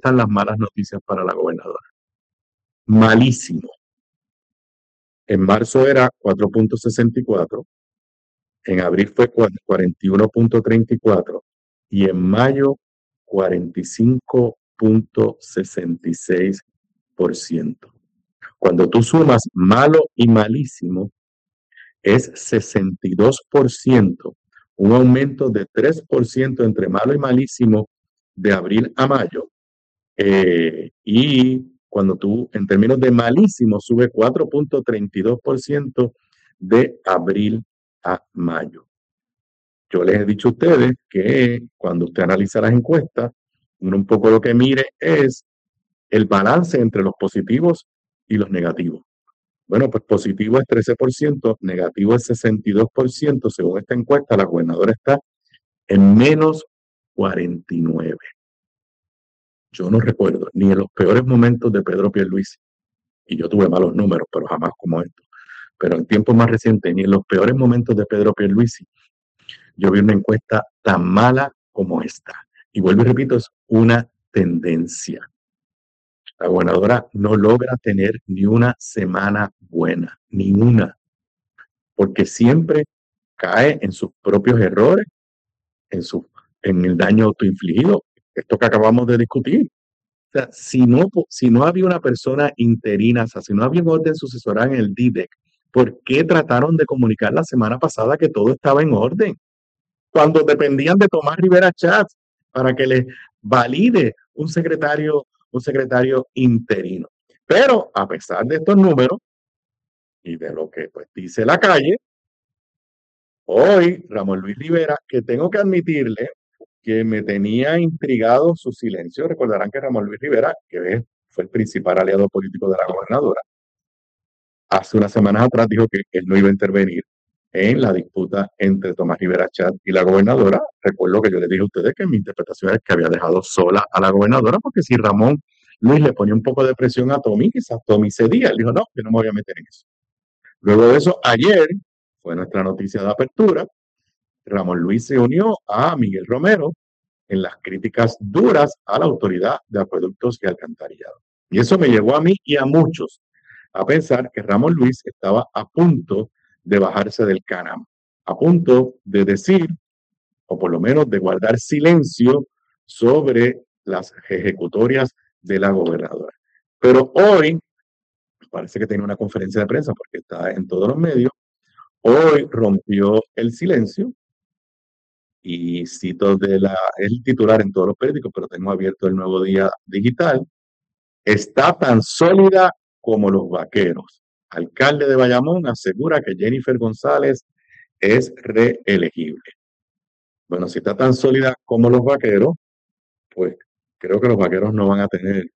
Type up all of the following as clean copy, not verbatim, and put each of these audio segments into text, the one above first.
están las malas noticias para la gobernadora. Malísimo. En marzo era 4.64, en abril fue 41.34 y en mayo 45.66%. Cuando tú sumas malo y malísimo, es 62%, un aumento de 3% entre malo y malísimo de abril a mayo. Y cuando tú, en términos de malísimo, sube 4.32% de abril a mayo. Yo les he dicho a ustedes que cuando usted analiza las encuestas, uno un poco lo que mire es el balance entre los positivos y los negativos. Bueno, pues positivo es 13%, negativo es 62%. Según esta encuesta, la gobernadora está en menos 49. Yo no recuerdo ni en los peores momentos de Pedro Pierluisi, y yo tuve malos números, pero jamás como esto, pero en tiempos más recientes, ni en los peores momentos de Pedro Pierluisi, yo vi una encuesta tan mala como esta. Y vuelvo y repito, es una tendencia. La gobernadora no logra tener ni una semana buena, ni una, porque siempre cae en sus propios errores, en el daño autoinfligido, esto que acabamos de discutir. O sea, si no había una persona interina, o sea, si no había un orden sucesoral en el DIDEC, ¿por qué trataron de comunicar la semana pasada que todo estaba en orden? Cuando dependían de Tomás Rivera Chats para que les valide un secretario interino. Pero a pesar de estos números y de lo que pues, dice la calle, hoy Ramón Luis Rivera, que tengo que admitirle que me tenía intrigado su silencio, recordarán que Ramón Luis Rivera, que fue el principal aliado político de la gobernadora, hace unas semanas atrás dijo que él no iba a intervenir en la disputa entre Tomás Rivera Chat y la gobernadora. Recuerdo que yo les dije a ustedes que mi interpretación es que había dejado sola a la gobernadora, porque si Ramón Luis le ponía un poco de presión a Tommy, quizás Tommy cedía. Él dijo, no, yo no me voy a meter en eso. Luego de eso, ayer fue nuestra noticia de apertura. Ramón Luis se unió a Miguel Romero en las críticas duras a la autoridad de acueductos y alcantarillado. Y eso me llevó a mí y a muchos a pensar que Ramón Luis estaba a punto de bajarse del canam, a punto de decir, o por lo menos de guardar silencio sobre las ejecutorias de la gobernadora. Pero hoy, parece que tiene una conferencia de prensa porque está en todos los medios, hoy rompió el silencio y cito el titular en todos los periódicos, pero tengo abierto el Nuevo Día Digital. Está tan sólida como los vaqueros. Alcalde de Bayamón asegura que Jennifer González es reelegible. Bueno, si está tan sólida como los vaqueros, pues creo que los vaqueros no van a tener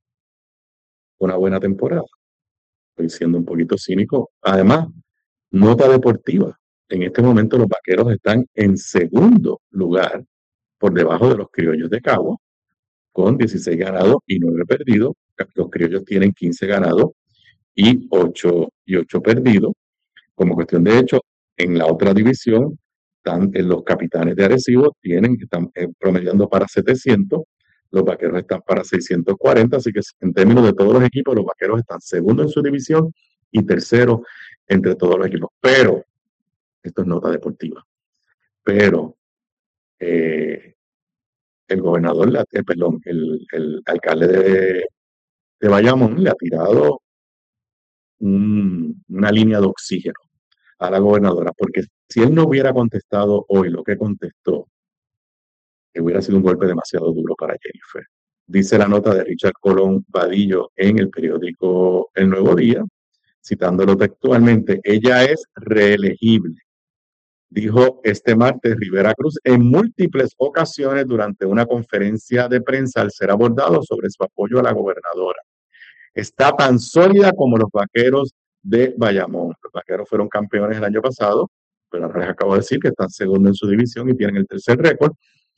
una buena temporada. Estoy siendo un poquito cínico. Además, nota deportiva. En este momento los vaqueros están en segundo lugar por debajo de los criollos de Cagua, con 16 ganados y 9 perdidos. Los criollos tienen 15 ganados y 8 perdidos. Como cuestión de hecho, en la otra división, los capitanes de Arecibo están promediando para 700, los vaqueros están para 640, así que en términos de todos los equipos, los vaqueros están segundo en su división y tercero entre todos los equipos. Pero, esto es nota deportiva, pero el gobernador, perdón, el alcalde de Bayamón le ha tirado una línea de oxígeno a la gobernadora, porque si él no hubiera contestado hoy lo que contestó, hubiera sido un golpe demasiado duro para Jennifer. Dice la nota de Richard Colón Vadillo en el periódico El Nuevo Día, citándolo textualmente, ella es reelegible, dijo este martes Rivera Cruz en múltiples ocasiones durante una conferencia de prensa al ser abordado sobre su apoyo a la gobernadora. Está tan sólida como los vaqueros de Bayamón. Los vaqueros fueron campeones el año pasado, pero ahora les acabo de decir que están segundo en su división y tienen el tercer récord.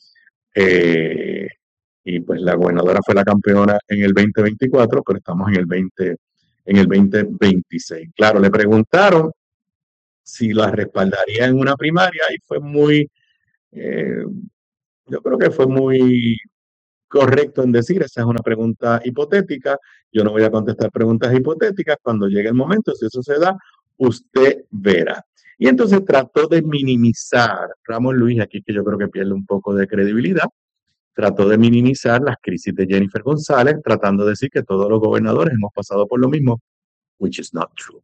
Y pues la gobernadora fue la campeona en el 2024, pero estamos en el 2026. Claro, le preguntaron si la respaldaría en una primaria y fue muy, yo creo que fue muy correcto en decir, esa es una pregunta hipotética, yo no voy a contestar preguntas hipotéticas, cuando llegue el momento, si eso se da, usted verá. Y entonces trató de minimizar, Ramón Luis, aquí que yo creo que pierde un poco de credibilidad, trató de minimizar las crisis de Jennifer González, tratando de decir que todos los gobernadores hemos pasado por lo mismo, which is not true.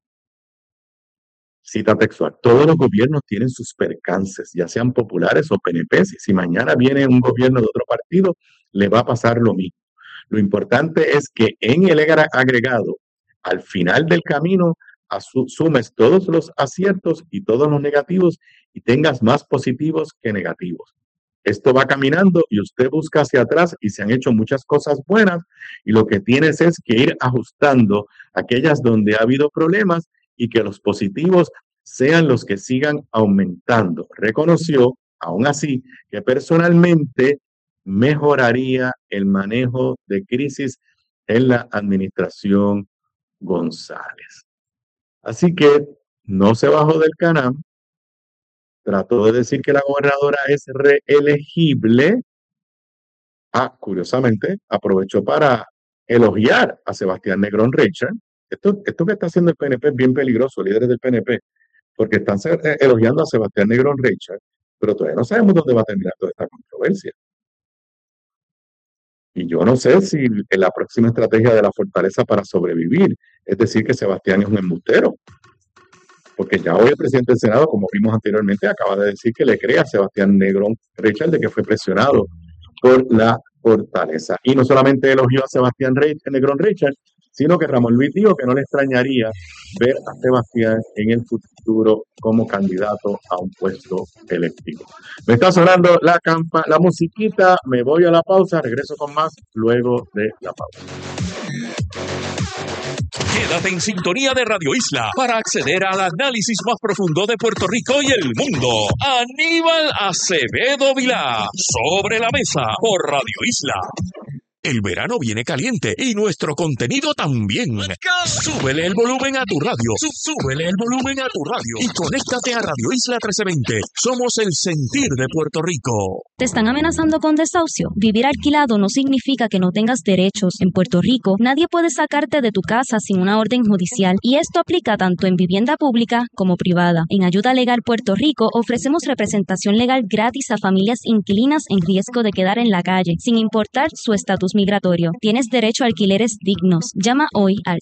Cita textual, todos los gobiernos tienen sus percances, ya sean populares o PNP. Si mañana viene un gobierno de otro partido, le va a pasar lo mismo. Lo importante es que en el agregado, al final del camino, sumes todos los aciertos y todos los negativos y tengas más positivos que negativos. Esto va caminando y usted busca hacia atrás y se han hecho muchas cosas buenas y lo que tienes es que ir ajustando aquellas donde ha habido problemas y que los positivos sean los que sigan aumentando. Reconoció, aún así, que personalmente mejoraría el manejo de crisis en la administración González. Así que no se bajó del canam, trató de decir que la gobernadora es reelegible. Curiosamente, aprovechó para elogiar a Sebastián Negrón Richard. Esto que está haciendo el PNP es bien peligroso, líderes del PNP, porque están elogiando a Sebastián Negrón Richard, pero todavía no sabemos dónde va a terminar toda esta controversia. Y yo no sé si en la próxima estrategia de la fortaleza para sobrevivir es decir que Sebastián es un embustero. Porque ya hoy el presidente del Senado, como vimos anteriormente, acaba de decir que le cree a Sebastián Negrón Richard de que fue presionado por la fortaleza. Y no solamente elogió a Sebastián Negrón Richard, sino que Ramón Luis dijo que no le extrañaría ver a Sebastián en el futuro como candidato a un puesto electivo. Me está sonando la musiquita, me voy a la pausa, regreso con más luego de la pausa. Quédate en sintonía de Radio Isla para acceder al análisis más profundo de Puerto Rico y el mundo. Aníbal Acevedo Vilá, Sobre la Mesa, por Radio Isla. El verano viene caliente y nuestro contenido también. Súbele el volumen a tu radio. Súbele el volumen a tu radio. Y conéctate a Radio Isla 1320. Somos el sentir de Puerto Rico. ¿Te están amenazando con desahucio? Vivir alquilado no significa que no tengas derechos. En Puerto Rico, nadie puede sacarte de tu casa sin una orden judicial. Y esto aplica tanto en vivienda pública como privada. En Ayuda Legal Puerto Rico ofrecemos representación legal gratis a familias inquilinas en riesgo de quedar en la calle, sin importar su estatus migratorio. Tienes derecho a alquileres dignos. Llama hoy al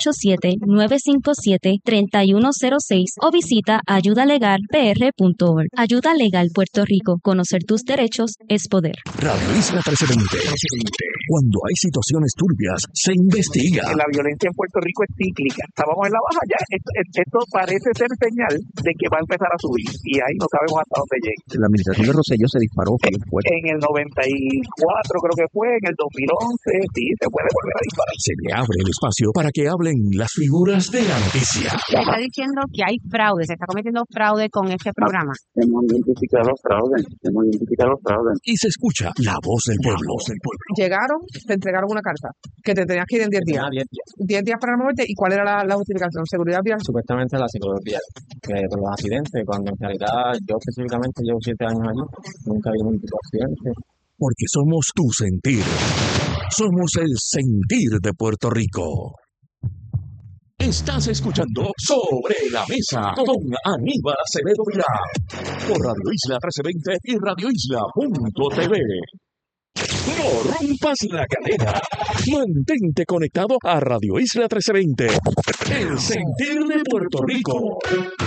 787-957-3106 o visita ayudalegalpr.org. Ayuda Legal Puerto Rico. Conocer tus derechos es poder. Radio Isla 1320. Cuando hay situaciones turbias, se investiga. La violencia en Puerto Rico es cíclica. Estábamos en la baja ya. Esto parece ser señal de que va a empezar a subir. Y ahí no sabemos hasta dónde llegue. La administración de Rosselló se disparó fuerte. En el 94 creo que fue, en el 2011, sí, se puede volver a disparar. Se le abre el espacio para que hablen las figuras de la noticia. Se está diciendo que hay fraude, se está cometiendo fraude con este programa. Hemos identificado fraudes. Y se escucha la voz del pueblo. Llegaron, te entregaron una carta que te tenías que ir en 10 días. 10 días para moverte. ¿Y cuál era la justificación? ¿Seguridad vial? Supuestamente la psicología por los accidentes, cuando en realidad yo específicamente llevo 7 años allí, nunca vi ningún tipo de accidente. Porque somos tu sentir. Somos el sentir de Puerto Rico. Estás escuchando Sobre la Mesa con Aníbal Acevedo Vilá por Radio Isla 1320 y radioisla.tv. No rompas la cadena. Mantente conectado a Radio Isla 1320. El sentir de Puerto Rico.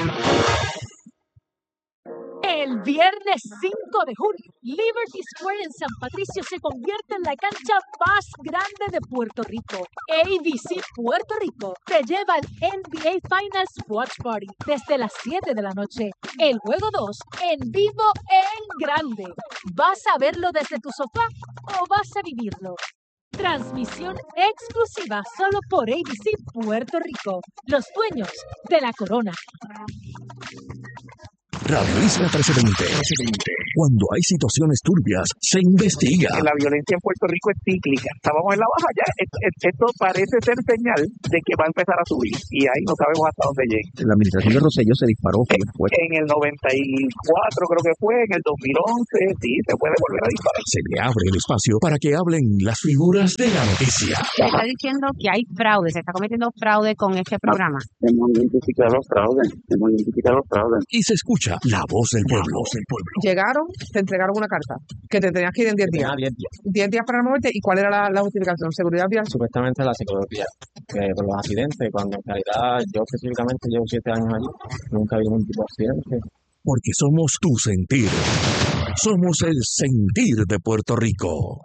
El viernes 5 de junio, Liberty Square en San Patricio se convierte en la cancha más grande de Puerto Rico. ABC Puerto Rico te lleva al NBA Finals Watch Party desde las 7 de la noche. El juego 2 en vivo en grande. ¿Vas a verlo desde tu sofá o vas a vivirlo? Transmisión exclusiva solo por ABC Puerto Rico, los dueños de la corona. Radio Isla 1320. Cuando hay situaciones turbias, se investiga. La violencia en Puerto Rico es cíclica. Estábamos en la baja ya. Esto parece ser señal de que va a empezar a subir. Y ahí no sabemos hasta dónde llegue. La administración de Rosselló se disparó fuerte. En el 94 creo que fue, en el 2011, sí, se puede volver a disparar. Se le abre el espacio para que hablen las figuras de la noticia. Se está diciendo que hay fraude, se está cometiendo fraude con este programa. Hemos identificado los fraudes. Y se escucha la voz del pueblo. Llegaron, te entregaron una carta que te tenías que ir en 10 días. 10 días para moverte. ¿Y cuál era la justificación? ¿Seguridad vial? Supuestamente la seguridad por los accidentes, cuando en realidad yo específicamente llevo 7 años allí, nunca vi ningún tipo de accidente. Porque somos tu sentir. Somos el sentir de Puerto Rico.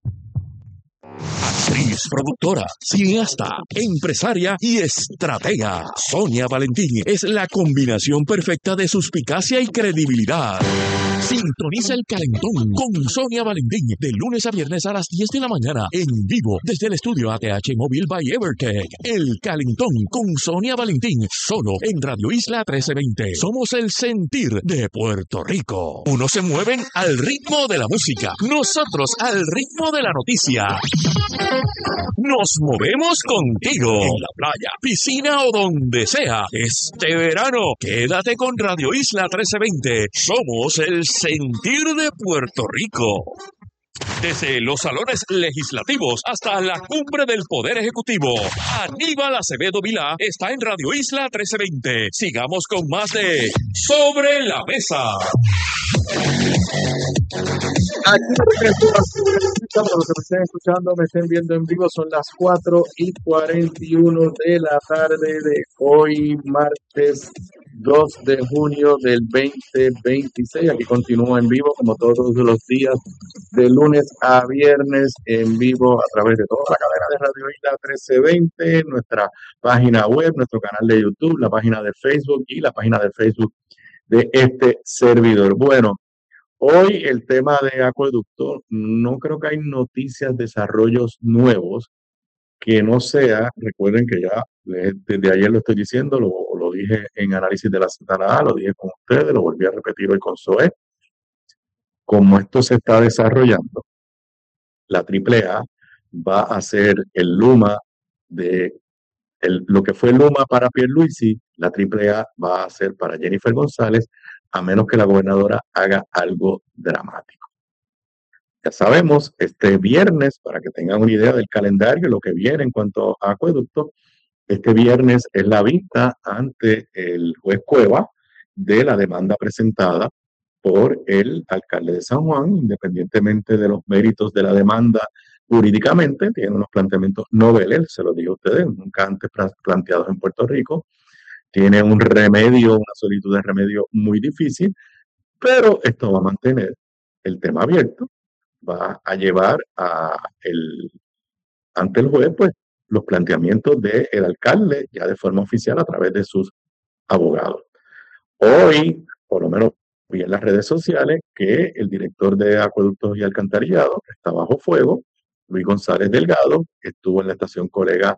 Actriz, productora, cineasta, empresaria y estratega. Sonia Valentín es la combinación perfecta de suspicacia y credibilidad. Sintoniza el Calentón con Sonia Valentín de lunes a viernes a las 10 de la mañana en vivo desde el estudio ATH Móvil by Evertech. El Calentón con Sonia Valentín solo en Radio Isla 1320. Somos el sentir de Puerto Rico. Unos se mueven al ritmo de la música, nosotros al ritmo de la noticia. Nos movemos contigo en la playa, piscina o donde sea. Este verano, quédate con Radio Isla 1320. Somos el sentir de Puerto Rico. Desde los salones legislativos hasta la cumbre del Poder Ejecutivo, Aníbal Acevedo Vilá está en Radio Isla 1320. Sigamos con más de Sobre la Mesa. Aquí para los que me estén escuchando, me estén viendo en vivo, son las 4:41 de la tarde de hoy, martes 2 de junio del 2026. Aquí continúo en vivo, como todos los días, de lunes a viernes, en vivo a través de toda la cadena de Radio Isla 1320, nuestra página web, nuestro canal de YouTube, la página de Facebook y la página de Facebook de este servidor. Bueno, hoy el tema de acueducto, no creo que hay noticias, desarrollos nuevos que no sea, recuerden que ya desde ayer lo estoy diciendo, lo dije en análisis de la Z, lo dije con ustedes, lo volví a repetir hoy con Zoé. Como esto se está desarrollando, la AAA va a ser el Luma lo que fue Luma para Pierluisi, la AAA va a ser para Jennifer González, a menos que la gobernadora haga algo dramático. Ya sabemos, este viernes, para que tengan una idea del calendario, lo que viene en cuanto a acueducto, este viernes es la vista ante el juez Cueva de la demanda presentada por el alcalde de San Juan, independientemente de los méritos de la demanda jurídicamente, tiene unos planteamientos noveles, se los digo a ustedes, nunca antes planteados en Puerto Rico, tiene un remedio, una solicitud de remedio muy difícil, pero esto va a mantener el tema abierto, va a llevar ante el juez, pues, los planteamientos del alcalde ya de forma oficial a través de sus abogados. Hoy, por lo menos vi en las redes sociales, que el director de Acueductos y Alcantarillado está bajo fuego, Luis González Delgado, estuvo en la estación colega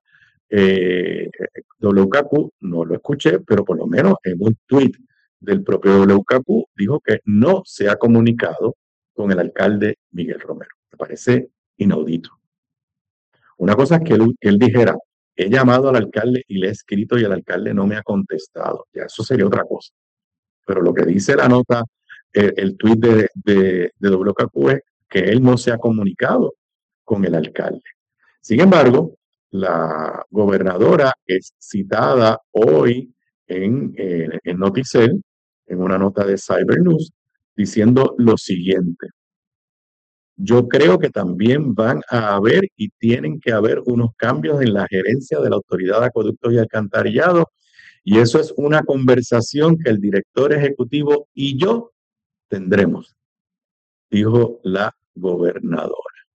WKQ, no lo escuché, pero por lo menos en un tuit del propio WKQ dijo que no se ha comunicado con el alcalde Miguel Romero. Me parece inaudito. Una cosa es que él dijera, he llamado al alcalde y le he escrito y el alcalde no me ha contestado. Ya eso sería otra cosa. Pero lo que dice la nota, el tuit de WKQ es que él no se ha comunicado con el alcalde. Sin embargo, la gobernadora es citada hoy en Noticel, en una nota de Cyber News, diciendo lo siguiente. Yo creo que también van a haber y tienen que haber unos cambios en la gerencia de la Autoridad de Acueductos y Alcantarillado, y eso es una conversación que el director ejecutivo y yo tendremos, dijo la gobernadora.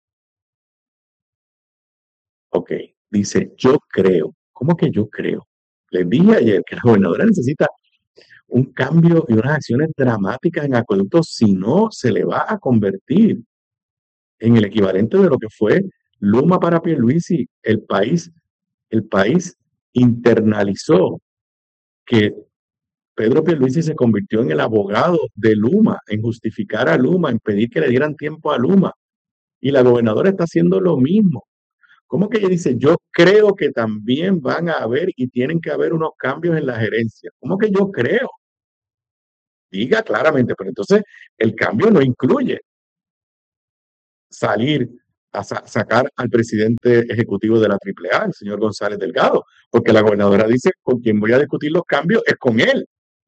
Ok, dice, yo creo. ¿Cómo que yo creo? Les dije ayer que la gobernadora necesita un cambio y unas acciones dramáticas en acueductos, si no se le va a convertir en el equivalente de lo que fue Luma para Pierluisi. El país internalizó que Pedro Pierluisi se convirtió en el abogado de Luma, en justificar a Luma, en pedir que le dieran tiempo a Luma. Y la gobernadora está haciendo lo mismo. ¿Cómo que ella dice? Yo creo que también van a haber y tienen que haber unos cambios en la gerencia. ¿Cómo que yo creo? Diga claramente, pero entonces el cambio no incluye salir a sacar al presidente ejecutivo de la AAA, el señor González Delgado, porque la gobernadora dice, con quien voy a discutir los cambios es con él.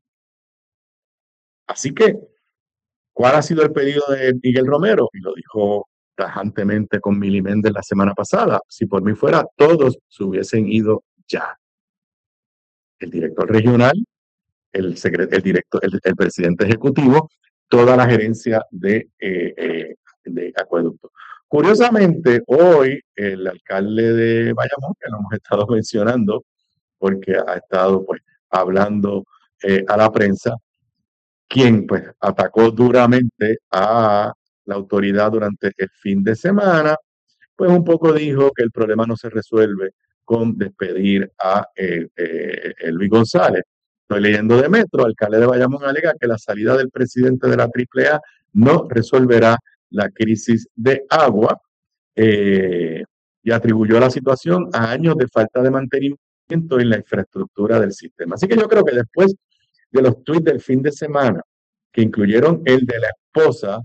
Así que, ¿cuál ha sido el pedido de Miguel Romero? Y lo dijo tajantemente con Mili Méndez la semana pasada. Si por mí fuera, todos se hubiesen ido ya. El director regional, el presidente ejecutivo, toda la gerencia de acueducto. Curiosamente, hoy el alcalde de Bayamón, que lo hemos estado mencionando, porque ha estado pues hablando a la prensa, quien pues atacó duramente a la autoridad durante el fin de semana, pues un poco dijo que el problema no se resuelve con despedir a Luis González. Estoy leyendo de Metro, alcalde de Bayamón alega que la salida del presidente de la AAA no resolverá la crisis de agua y atribuyó la situación a años de falta de mantenimiento en la infraestructura del sistema. Así que yo creo que después de los tuits del fin de semana, que incluyeron el de la esposa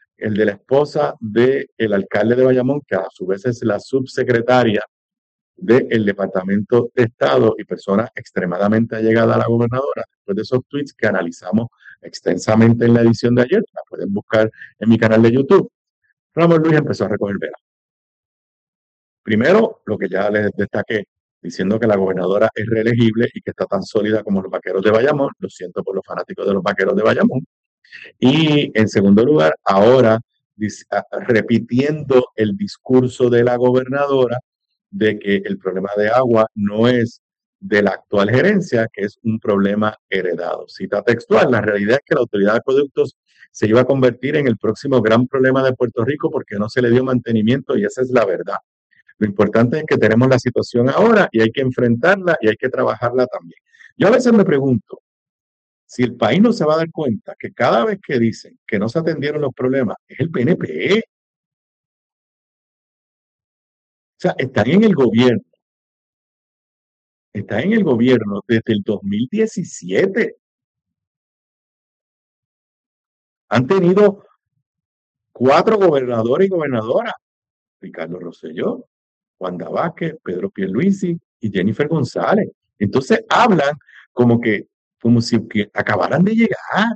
del alcalde de Bayamón, que a su vez es la subsecretaria del Departamento de Estado y persona extremadamente allegada a la gobernadora, después de esos tweets que analizamos extensamente en la edición de ayer, la pueden buscar en mi canal de YouTube, Ramón Luis empezó a recoger velas. Primero, lo que ya les destaqué, diciendo que la gobernadora es reelegible y que está tan sólida como los vaqueros de Bayamón. Lo siento por los fanáticos de los vaqueros de Bayamón. Y en segundo lugar, ahora repitiendo el discurso de la gobernadora de que el problema de agua no es de la actual gerencia, que es un problema heredado. Cita textual: la realidad es que la autoridad de acueductos se iba a convertir en el próximo gran problema de Puerto Rico porque no se le dio mantenimiento, y esa es la verdad. Lo importante es que tenemos la situación ahora y hay que enfrentarla y hay que trabajarla también. Yo a veces me pregunto si el país no se va a dar cuenta que cada vez que dicen que no se atendieron los problemas es el PNP. O sea, están en el gobierno desde el 2017. Han tenido 4 gobernadores y gobernadoras: Ricardo Rosselló, Wanda Vázquez, Pedro Pierluisi y Jennifer González. Entonces hablan como si acabaran de llegar.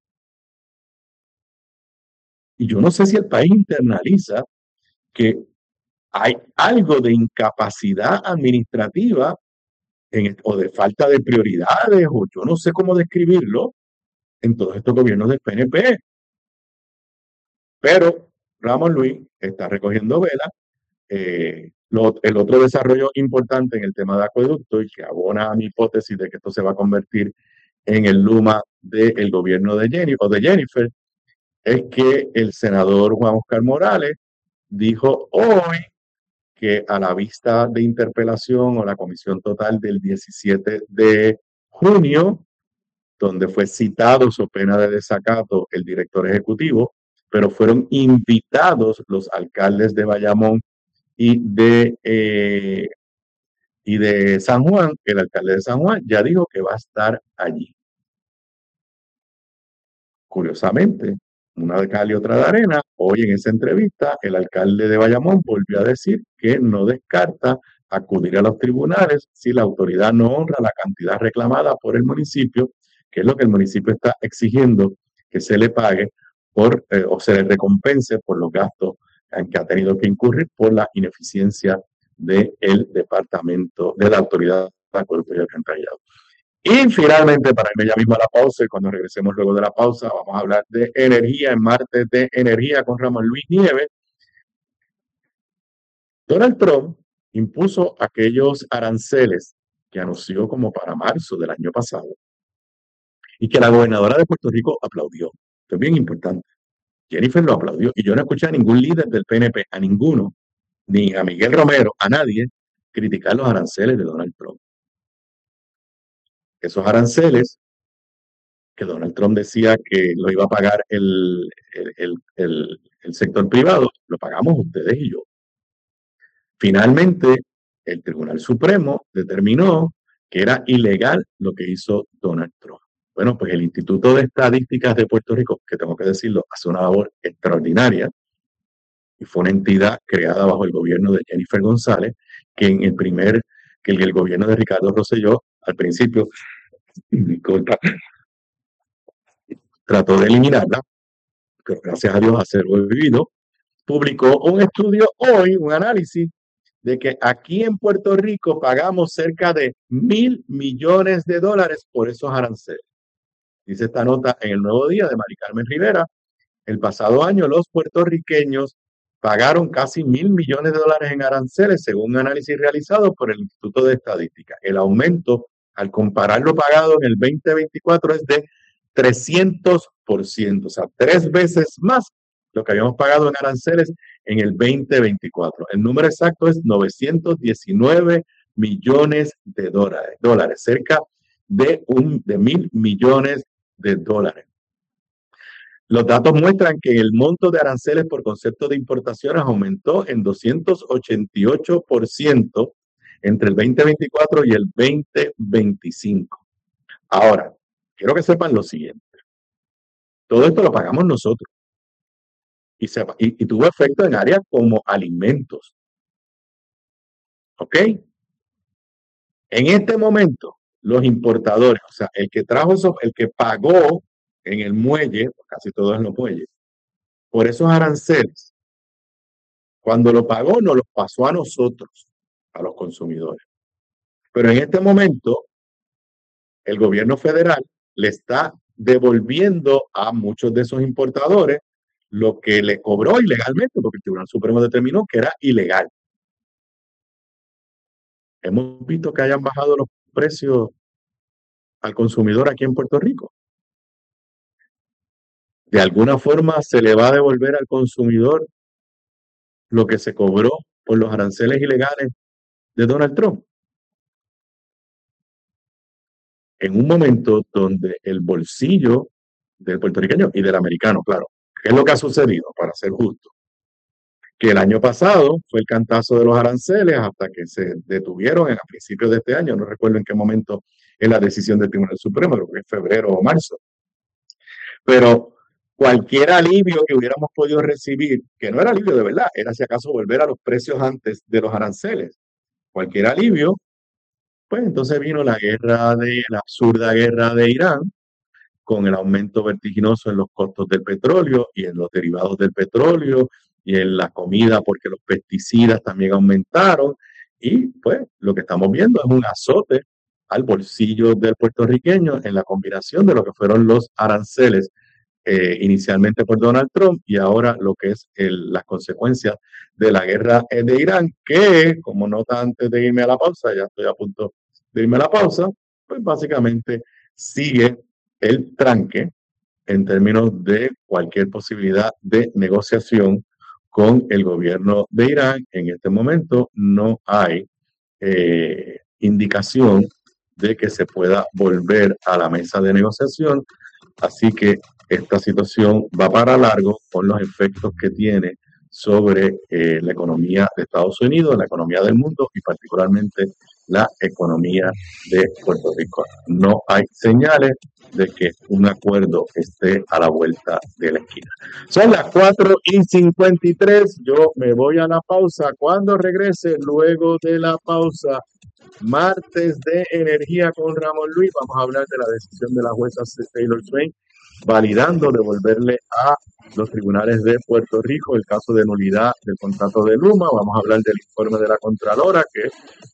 Y yo no sé si el país internaliza que hay algo de incapacidad administrativa o de falta de prioridades, o yo no sé cómo describirlo, en todos estos gobiernos del PNP. Pero Ramón Luis está recogiendo velas. El otro desarrollo importante en el tema de acueducto, y que abona a mi hipótesis de que esto se va a convertir en el Luma del gobierno de Jennifer, es que el senador Juan Oscar Morales dijo hoy que a la vista de interpelación o la comisión total del 17 de junio, donde fue citado so pena de desacato el director ejecutivo, pero fueron invitados los alcaldes de Bayamón y de San Juan. El alcalde de San Juan ya dijo que va a estar allí. Curiosamente, una de cal y otra de arena, hoy en esa entrevista el alcalde de Bayamón volvió a decir que no descarta acudir a los tribunales si la autoridad no honra la cantidad reclamada por el municipio, que es lo que el municipio está exigiendo que se le pague o se le recompense por los gastos en que ha tenido que incurrir por la ineficiencia del departamento, de la autoridad de acueducto y alcantarillado. Y finalmente, para irme ya mismo a la pausa, y cuando regresemos luego de la pausa, vamos a hablar de energía en Martes de Energía con Ramón Luis Nieves. Donald Trump impuso aquellos aranceles que anunció como para marzo del año pasado y que la gobernadora de Puerto Rico aplaudió. Esto es bien importante. Jennifer lo aplaudió y yo no escuché a ningún líder del PNP, a ninguno, ni a Miguel Romero, a nadie, criticar los aranceles de Donald Trump. Esos aranceles que Donald Trump decía que lo iba a pagar el sector privado, lo pagamos ustedes y yo. Finalmente, el Tribunal Supremo determinó que era ilegal lo que hizo Donald Trump. Bueno, pues el Instituto de Estadísticas de Puerto Rico, que tengo que decirlo, hace una labor extraordinaria y fue una entidad creada bajo el gobierno de Jennifer González, que el gobierno de Ricardo Rosselló al principio trató de eliminarla, pero gracias a Dios ha sobrevivido. Publicó un estudio hoy, un análisis de que aquí en Puerto Rico pagamos cerca de $1,000 millones por esos aranceles. Dice esta nota en El Nuevo Día de Mari Carmen Rivera. El pasado año los puertorriqueños pagaron casi $1,000 millones en aranceles, según un análisis realizado por el Instituto de Estadística. El aumento, al comparar lo pagado en el 2024, es de 300%, o sea, 3 veces más lo que habíamos pagado en aranceles en el 2024. El número exacto es $919 millones, cerca de $1,000 millones. Los datos muestran que el monto de aranceles por concepto de importaciones aumentó en 288% entre el 2024 y el 2025. Ahora, quiero que sepan lo siguiente. Todo esto lo pagamos nosotros. Y tuvo efecto en áreas como alimentos. ¿Ok? En este momento, los importadores, o sea, el que pagó en el muelle, casi todo es los muelles, por esos aranceles, cuando lo pagó, nos lo pasó a nosotros, a los consumidores. Pero en este momento, el gobierno federal le está devolviendo a muchos de esos importadores lo que le cobró ilegalmente, porque el Tribunal Supremo determinó que era ilegal. Hemos visto que hayan bajado los precios al consumidor aquí en Puerto Rico. De alguna forma se le va a devolver al consumidor lo que se cobró por los aranceles ilegales de Donald Trump. En un momento donde el bolsillo del puertorriqueño y del americano, claro, ¿qué es lo que ha sucedido? Para ser justo, que el año pasado fue el cantazo de los aranceles hasta que se detuvieron a principios de este año, no recuerdo en qué momento es la decisión del Tribunal Supremo, creo que es febrero o marzo. Pero cualquier alivio que hubiéramos podido recibir, que no era alivio de verdad, era si acaso volver a los precios antes de los aranceles, cualquier alivio, pues entonces vino la absurda guerra de Irán, con el aumento vertiginoso en los costos del petróleo y en los derivados del petróleo y en la comida, porque los pesticidas también aumentaron. Y pues lo que estamos viendo es un azote al bolsillo del puertorriqueño en la combinación de lo que fueron los aranceles inicialmente por Donald Trump y ahora lo que es las consecuencias de la guerra de Irán, que, como nota antes de irme a la pausa, ya estoy a punto de irme a la pausa, pues básicamente sigue el tranque en términos de cualquier posibilidad de negociación con el gobierno de Irán. En este momento no hay indicación de que se pueda volver a la mesa de negociación, así que esta situación va para largo con los efectos que tiene sobre la economía de Estados Unidos, la economía del mundo y particularmente la economía de Puerto Rico. No hay señales de que un acuerdo esté a la vuelta de la esquina. Son las 4:53. Yo me voy a la pausa. Cuando regrese, luego de la pausa, martes de energía con Ramón Luis, vamos a hablar de la decisión de la jueza Taylor Swain validando devolverle a los tribunales de Puerto Rico el caso de nulidad del contrato de Luma. Vamos a hablar del informe de la Contralora, que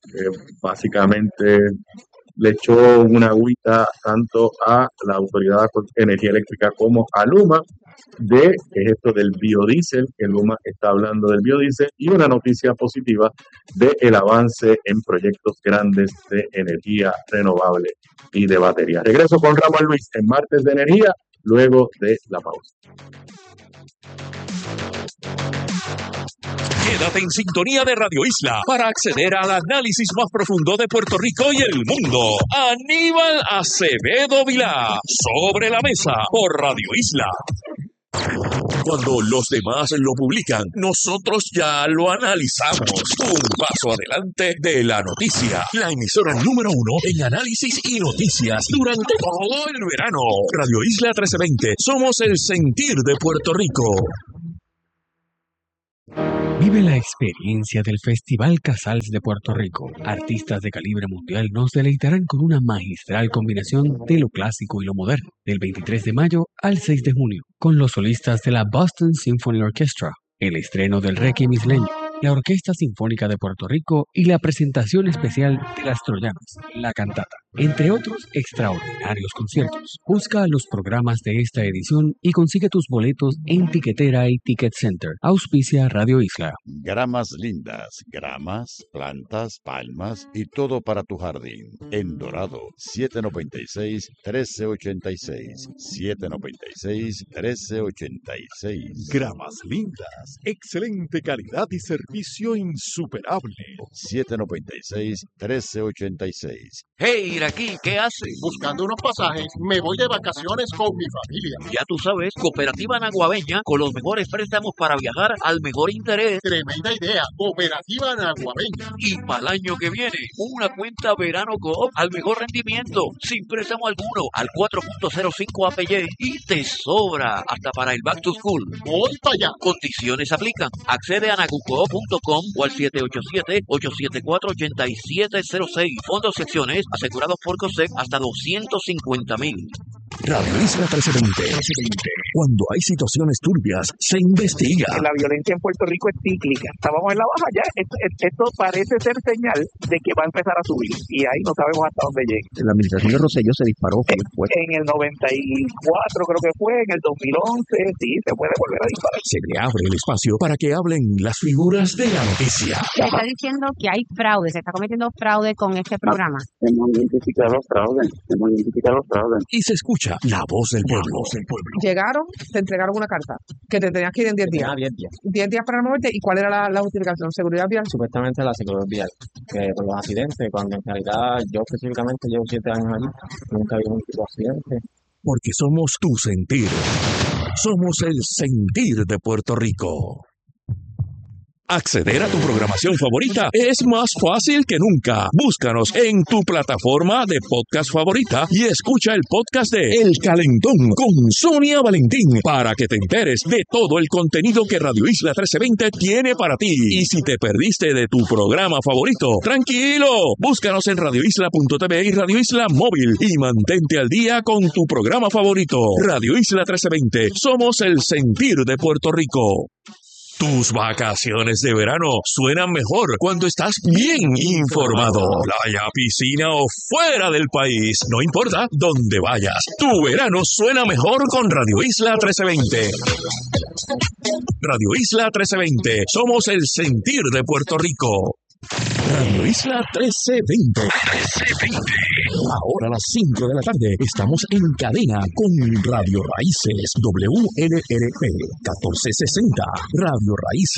básicamente le echó una agüita tanto a la Autoridad de Energía Eléctrica como a Luma, que es esto del biodiesel, que Luma está hablando del biodiesel, y una noticia positiva del avance en proyectos grandes de energía renovable y de batería. Regreso con Ramón Luis en Martes de Energía, luego de la pausa. Quédate en sintonía de Radio Isla para acceder al análisis más profundo de Puerto Rico y el mundo. Aníbal Acevedo Vilá, Sobre la Mesa, por Radio Isla. Cuando los demás lo publican, nosotros ya lo analizamos. Un paso adelante de la noticia. La emisora número 1 en análisis y noticias durante todo el verano. Radio Isla 1320. Somos el sentir de Puerto Rico. Vive la experiencia del Festival Casals de Puerto Rico. Artistas de calibre mundial nos deleitarán con una magistral combinación de lo clásico y lo moderno, del 23 de mayo al 6 de junio, con los solistas de la Boston Symphony Orchestra, el estreno del Requiem isleño, la Orquesta Sinfónica de Puerto Rico y la presentación especial de las Troyanas, la cantata, entre otros extraordinarios conciertos. Busca los programas de esta edición y consigue tus boletos en Tiquetera y Ticket Center. Auspicia Radio Isla. Gramas lindas, gramas, plantas, palmas y todo para tu jardín. En Dorado, 796-1386. 796-1386. Gramas lindas, excelente calidad y servicio insuperable. 796-1386. Hey, aquí, ¿qué haces? Buscando unos pasajes, me voy de vacaciones con mi familia. Ya tú sabes, Cooperativa Naguabeña, con los mejores préstamos para viajar al mejor interés. Tremenda idea, Cooperativa Naguabeña. Y para el año que viene, una cuenta Verano Coop al mejor rendimiento, sin préstamo alguno, al 4.05 APY y te sobra hasta para el Back to School. Voy para allá. Condiciones aplican. Accede a nagucoop.com o al 787-874-8706. Fondos secciones asegurados por COSEC hasta $250,000. Radio Isla 1320. Cuando hay situaciones turbias, se investiga. La violencia en Puerto Rico es cíclica. Estábamos en la baja ya. Esto parece ser señal de que va a empezar a subir. Y ahí no sabemos hasta dónde llegue. La administración de Rosselló se disparó. En el 94 creo que fue, en el 2011, sí, se puede volver a disparar. Se le abre el espacio para que hablen las figuras de la noticia. Se está diciendo que hay fraude, se está cometiendo fraude con este programa. Hemos identificado los fraudes. Y se escucha la voz del pueblo. Llegaron, te entregaron una carta que te tenías que ir en 10 días. 10 días. 10 días para moverte. ¿Y cuál era la justificación? ¿Seguridad vial? Supuestamente la seguridad vial, que por los accidentes, cuando en realidad yo específicamente llevo 7 años allí, nunca había un tipo de accidente. Porque somos tu sentir. Somos el sentir de Puerto Rico. Acceder a tu programación favorita es más fácil que nunca. Búscanos en tu plataforma de podcast favorita y escucha el podcast de El Calentón con Sonia Valentín para que te enteres de todo el contenido que Radio Isla 1320 tiene para ti. Y si te perdiste de tu programa favorito, tranquilo, búscanos en radioisla.tv y Radio Isla Móvil y mantente al día con tu programa favorito. Radio Isla 1320, somos el sentir de Puerto Rico. Tus vacaciones de verano suenan mejor cuando estás bien informado. Playa, piscina o fuera del país, no importa dónde vayas. Tu verano suena mejor con Radio Isla 1320. Radio Isla 1320, somos el sentir de Puerto Rico. Radio Isla 1320. Ahora a las 5 de la tarde estamos en cadena con Radio Raíces WLRP 1460. Radio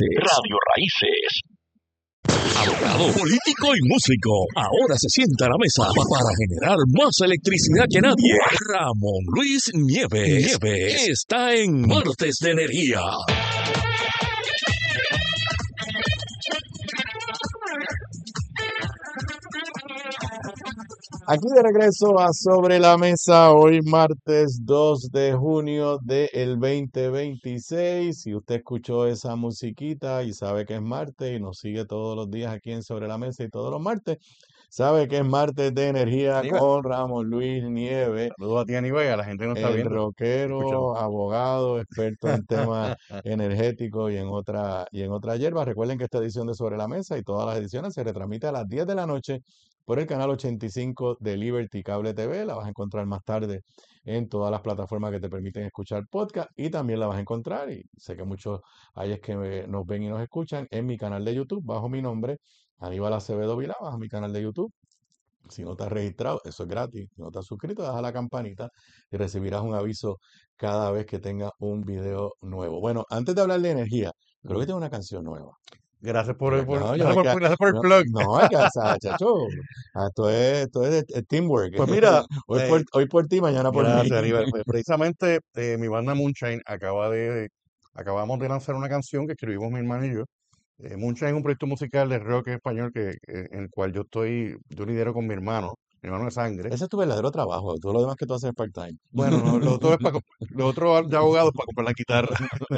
Raíces. Abogado, político y músico. Ahora se sienta a la mesa para generar más electricidad que nadie. Ramón Luis Nieves está en Martes de Energía. Aquí de regreso a Sobre la Mesa, hoy martes 2 de junio del 2026. Si usted escuchó esa musiquita y sabe que es martes y nos sigue todos los días aquí en Sobre la Mesa y todos los martes, sabe que es martes de energía con Ramón Luis Nieves. Saludos a ti, Aníbal, a la gente que nos está viendo. Rockero, abogado, experto en temas energéticos y en otra hierba. Recuerden que esta edición de Sobre la Mesa y todas las ediciones se retransmite a las 10 de la noche por el canal 85 de Liberty Cable TV. La vas a encontrar más tarde en todas las plataformas que te permiten escuchar podcast y también la vas a encontrar, y sé que muchos hay es que nos ven y nos escuchan, en mi canal de YouTube bajo mi nombre, Aníbal Acevedo Vilá, bajo mi canal de YouTube. Si no te has registrado, eso es gratis. Si no te has suscrito, deja la campanita y recibirás un aviso cada vez que tenga un video nuevo. Bueno, antes de hablar de energía, Creo que tiene una canción nueva. Gracias por el, No, gracias por el plug. no, hay que, o sea, chacho, esto es teamwork. Pues mira, hoy por ti, mañana por mí. gracias, Aníbal. Pues precisamente mi banda Moonshine acabamos de lanzar una canción que escribimos mi hermano y yo. Moonshine es un proyecto musical de rock español en el cual yo lidero con mi hermano de sangre. Ese es tu verdadero trabajo, todo lo demás que tú haces es part-time. Bueno, no, lo otro es lo otro de abogado es para comprar la guitarra.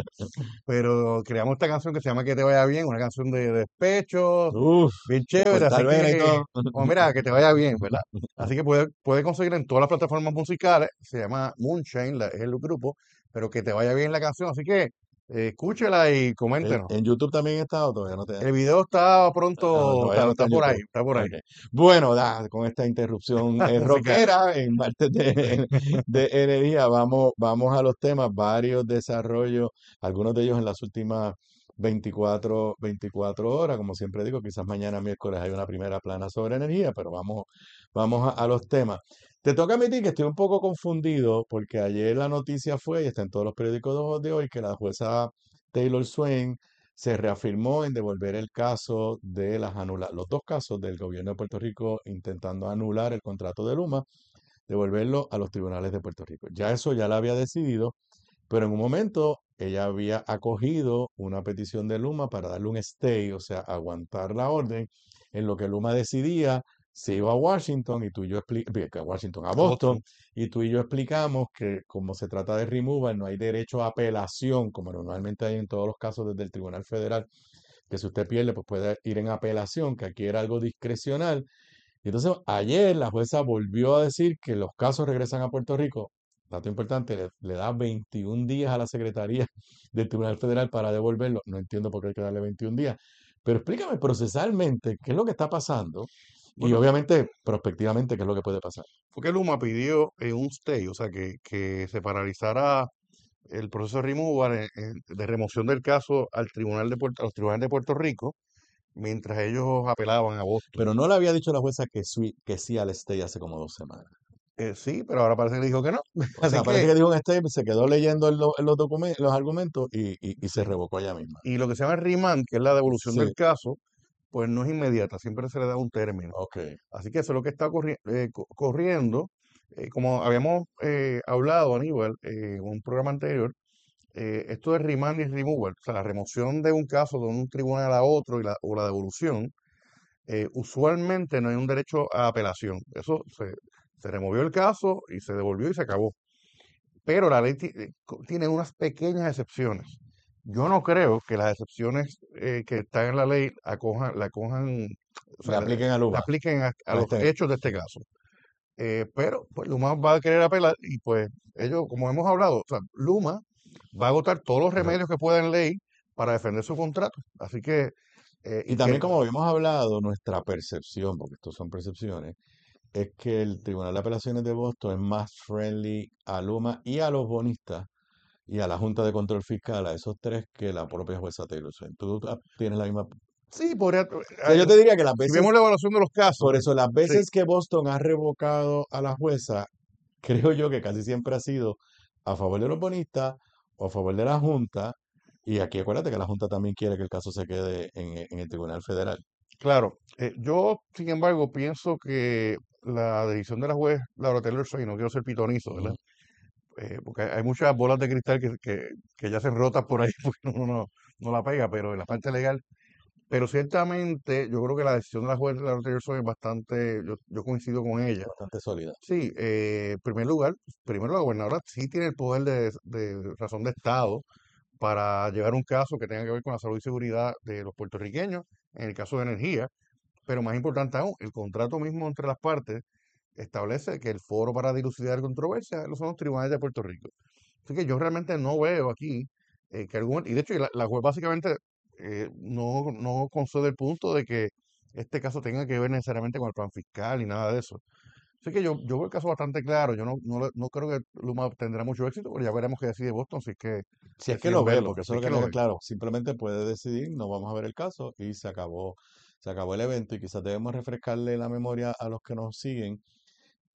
Pero creamos esta canción que se llama Que te vaya bien, una canción de despecho, bien chévere, así que, mira, que te vaya bien, ¿verdad? Así que puede conseguir en todas las plataformas musicales, se llama Moonshine, es el grupo, pero que te vaya bien la canción, así que escúchela y coméntenos. ¿En YouTube también está o todavía no te da? El video está pronto, está por ahí, está por ahí. Okay. Bueno, con esta interrupción rockera en martes de energía, vamos a los temas, varios desarrollos, algunos de ellos en las últimas 24 horas, como siempre digo, quizás mañana miércoles hay una primera plana sobre energía, pero vamos a los temas. Te toca admitir que estoy un poco confundido porque ayer la noticia fue, y está en todos los periódicos de hoy, que la jueza Taylor Swain se reafirmó en devolver el caso de los dos casos del gobierno de Puerto Rico intentando anular el contrato de Luma, devolverlo a los tribunales de Puerto Rico. Ya eso ya la había decidido, pero en un momento ella había acogido una petición de Luma para darle un stay, o sea, aguantar la orden, en lo que Luma decidía. Se iba a Washington y tú y yo a Boston, y tú y yo explicamos que como se trata de removal, no hay derecho a apelación, como normalmente hay en todos los casos desde el Tribunal Federal, que si usted pierde, pues puede ir en apelación, que aquí era algo discrecional. Y entonces ayer la jueza volvió a decir que los casos regresan a Puerto Rico. Dato importante, le da 21 días a la Secretaría del Tribunal Federal para devolverlo. No entiendo por qué hay que darle 21 días. Pero explícame procesalmente qué es lo que está pasando y obviamente prospectivamente qué es lo que puede pasar. Porque Luma pidió un stay, o sea, que se paralizara el proceso de removal, de remoción del caso a los tribunales de Puerto Rico, mientras ellos apelaban a Boston. Pero no le había dicho la jueza que sí al stay hace como 2 semanas. Sí, pero ahora parece que dijo que no. O sea, parece que dijo un stay, se quedó leyendo los documentos, los argumentos y se revocó ella misma. Y lo que se llama remand, que es la devolución del caso, pues no es inmediata, siempre se le da un término. Okay. Así que eso es lo que está corriendo. Como habíamos hablado, Aníbal, en un programa anterior, esto de remand y removal, o sea, la remoción de un caso de un tribunal a otro o la devolución, usualmente no hay un derecho a apelación. Eso se removió el caso y se devolvió y se acabó. Pero la ley tiene unas pequeñas excepciones. Yo no creo que las excepciones que están en la ley le apliquen a Luma. Le apliquen a los hechos de este caso. Pero pues Luma va a querer apelar y pues ellos, como hemos hablado, o sea, Luma va a agotar todos los remedios que pueda en ley para defender su contrato. Así que... y también como habíamos hablado, nuestra percepción, porque estos son percepciones, es que el Tribunal de Apelaciones de Boston es más friendly a Luma y a los bonistas y a la Junta de Control Fiscal, a esos tres, que la propia jueza Taylor Swain. ¿Tú tienes la misma? Sí, podría... yo te diría que las veces... Si vemos la evaluación de los casos... Por eso, las veces que Boston ha revocado a la jueza, creo yo que casi siempre ha sido a favor de los bonistas o a favor de la Junta. Y aquí acuérdate que la Junta también quiere que el caso se quede en el Tribunal Federal. Claro. Yo, sin embargo, pienso que la decisión de la juez Laura Taylor Swain, no quiero ser pitonizo, ¿verdad? Porque hay muchas bolas de cristal que ya se rotan por ahí porque uno no la pega, pero en la parte legal. Pero ciertamente yo creo que la decisión de la juez Laura Taylor Swain es bastante, yo coincido con ella. Bastante sólida. Sí, en primer lugar, primero la gobernadora sí tiene el poder de razón de Estado para llevar un caso que tenga que ver con la salud y seguridad de los puertorriqueños, en el caso de energía, pero más importante aún, el contrato mismo entre las partes establece que el foro para dilucidar controversias son los tribunales de Puerto Rico. Así que yo realmente no veo aquí que algún... Y de hecho la juez básicamente no concede el punto de que este caso tenga que ver necesariamente con el plan fiscal y nada de eso. Así que yo veo el caso bastante claro. Yo no creo que Luma tendrá mucho éxito, pero ya veremos qué decide Boston. Si es que lo ve, porque eso es lo que no es claro. Simplemente puede decidir, no vamos a ver el caso y se acabó el evento. Y quizás debemos refrescarle la memoria a los que nos siguen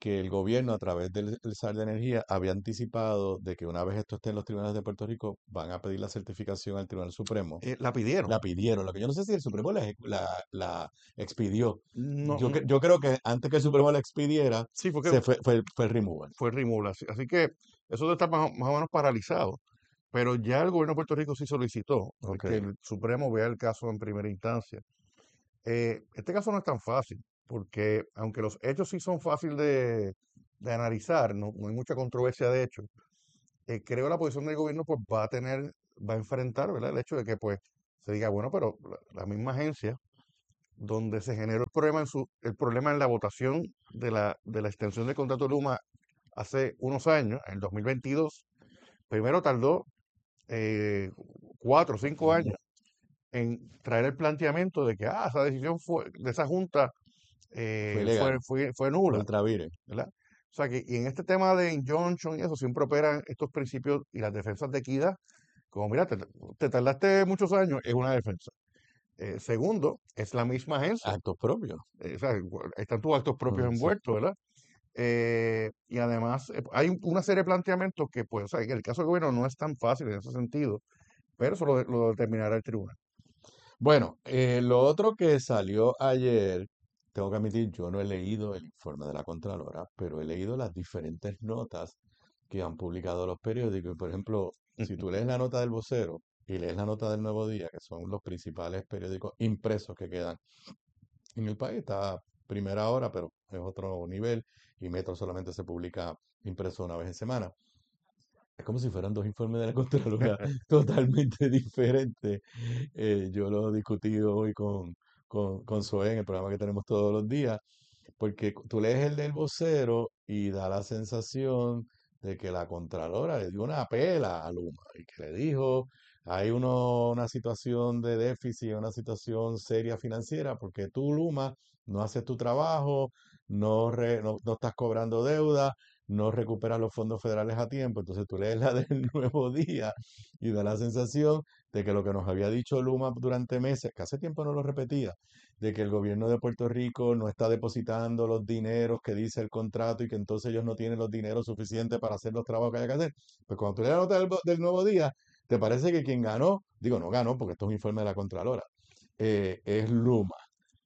que el gobierno a través del SAR de Energía había anticipado de que una vez esto esté en los tribunales de Puerto Rico, van a pedir la certificación al Tribunal Supremo. La pidieron. La pidieron. Lo que yo no sé si el Supremo la expidió. No, Yo creo que antes que el Supremo la expidiera, sí, porque fue el removal. fue el removal. Así que eso está más o menos paralizado. Pero ya el gobierno de Puerto Rico sí solicitó que el Supremo vea el caso en primera instancia. Este caso no es tan fácil, porque aunque los hechos sí son fáciles de analizar, no hay mucha controversia de hecho, creo la posición del gobierno pues va a enfrentar, ¿verdad? El hecho de que pues se diga, bueno, pero la misma agencia donde se generó el problema en la votación de la extensión del contrato de Luma hace unos años, en el 2022, primero tardó 4 o 5 años en traer el planteamiento de que esa decisión de esa junta fue nula, ¿verdad? O sea que y en este tema de injunction y eso siempre operan estos principios y las defensas de equidad, como mira, te tardaste muchos años, es una defensa. Segundo, es la misma agencia. Actos propios. O sea, están tus actos propios envueltos, ¿verdad? Y además hay una serie de planteamientos que, pues, o sea, en el caso del gobierno no es tan fácil en ese sentido, pero eso lo determinará el tribunal. Bueno, lo otro que salió ayer, tengo que admitir, yo no he leído el informe de la Contralora, pero he leído las diferentes notas que han publicado los periódicos. Por ejemplo, si tú lees la nota del Vocero y lees la nota del Nuevo Día, que son los principales periódicos impresos que quedan en el país, está Primera Hora, pero es otro nivel, y Metro solamente se publica impreso una vez en semana. Es como si fueran dos informes de la Contralora totalmente diferentes. Yo lo he discutido hoy con Zoé en el programa que tenemos todos los días, porque tú lees el del Vocero y da la sensación de que la Contralora le dio una pela a Luma y que le dijo, hay una situación de déficit, una situación seria financiera, porque tú, Luma, no haces tu trabajo, no estás cobrando deuda, no recuperas los fondos federales a tiempo. Entonces tú lees la del Nuevo Día y da la sensación de que lo que nos había dicho Luma durante meses, que hace tiempo no lo repetía, de que el gobierno de Puerto Rico no está depositando los dineros que dice el contrato y que entonces ellos no tienen los dineros suficientes para hacer los trabajos que hay que hacer. Pues cuando tú lees la nota del Nuevo Día, te parece que quien ganó, digo no ganó porque esto es un informe de la Contralora, es Luma.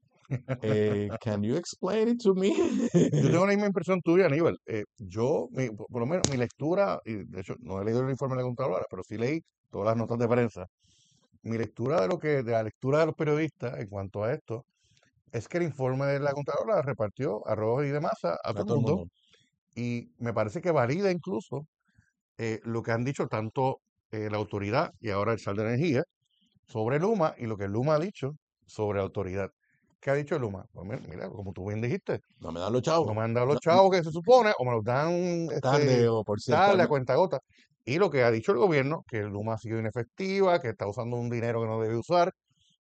Can you explain it to me? Yo tengo la misma impresión tuya, Aníbal. Por lo menos mi lectura, y de hecho no he leído el informe de la Contralora, pero sí leí todas las notas de prensa. Mi lectura de la lectura de los periodistas en cuanto a esto es que el informe de la Contralora repartió arroz y de masa a todo el mundo, y me parece que valida incluso lo que han dicho tanto la autoridad y ahora el SAR de Energía sobre Luma y lo que Luma ha dicho sobre la autoridad. ¿Qué ha dicho Luma? Pues mira, como tú bien dijiste, no me dan los chavos. No me han dado los chavos que se supone, o me los dan tarde o por cierto. Tarde a cuentagota. Y lo que ha dicho el gobierno, que Luma ha sido inefectiva, que está usando un dinero que no debe usar,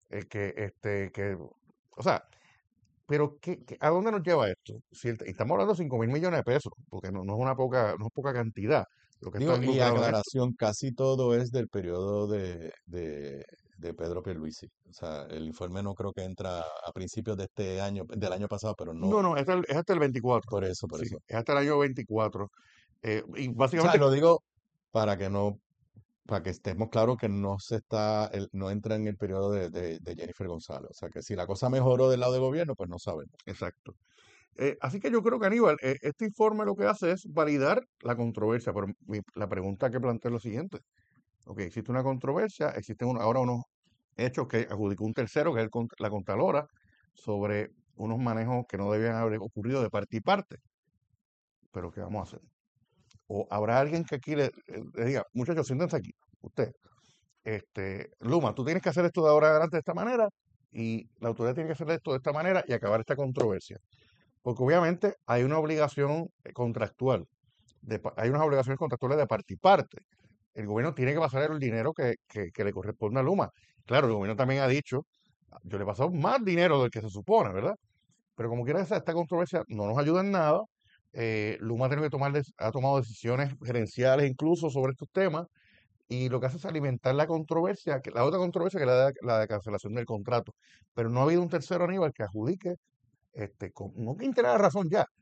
o sea, pero ¿a dónde nos lleva esto? Si estamos hablando de 5,000 millones de pesos, porque no es poca cantidad. Lo que Digo, y aclaración, casi todo es del periodo de Pedro Pierluisi. O sea, el informe no creo que entra a principios de este año, del año pasado, pero no. No, es hasta el 24. Por eso. Es hasta el año 24. Y básicamente. O sea, lo digo para que estemos claros que no entra en el periodo de Jennifer González. O sea, que si la cosa mejoró del lado del gobierno, pues no sabemos. Exacto. Así que yo creo que, Aníbal, este informe lo que hace es validar la controversia, pero la pregunta que planteo es lo siguiente. Ok, existe una controversia, existen ahora unos hechos que adjudicó un tercero, que es la Contralora, sobre unos manejos que no debían haber ocurrido de parte y parte. Pero ¿qué vamos a hacer? O habrá alguien que aquí le diga, muchachos, siéntense aquí, usted, Luma, tú tienes que hacer esto de ahora adelante de esta manera, y la autoridad tiene que hacer esto de esta manera y acabar esta controversia. Porque obviamente hay una obligación contractual, hay unas obligaciones contractuales de parte y parte. El gobierno tiene que pasar el dinero que le corresponde a Luma. Claro, el gobierno también ha dicho, yo le he pasado más dinero del que se supone, ¿verdad? Pero como quiera, esta controversia no nos ayuda en nada. Luma ha tomado decisiones gerenciales incluso sobre estos temas, y lo que hace es alimentar la controversia, la otra controversia que es la de cancelación del contrato. Pero no ha habido un tercero, Aníbal, que adjudique, no que tenga razón ya,